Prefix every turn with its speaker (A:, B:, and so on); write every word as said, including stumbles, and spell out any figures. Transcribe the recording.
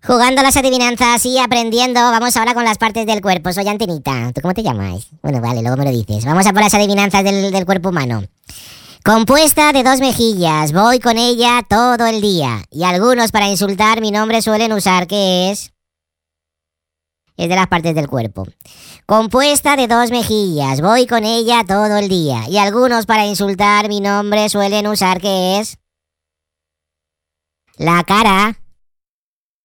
A: Jugando las adivinanzas y aprendiendo, vamos ahora con las partes del cuerpo. Soy Antenita. ¿Tú cómo te llamas? Bueno, vale, luego me lo dices. Vamos a por las adivinanzas del, del cuerpo humano. Compuesta de dos mejillas, voy con ella todo el día. Y algunos para insultar mi nombre suelen usar, ¿qué es? Es de las partes del cuerpo. Compuesta de dos mejillas, voy con ella todo el día. Y algunos para insultar mi nombre suelen usar, ¿qué es? La cara.